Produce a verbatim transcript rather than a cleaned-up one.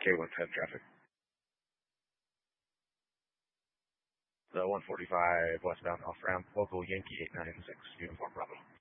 K one ten traffic. The one forty-five westbound off ramp, local Yankee eight nine six, uniform Bravo.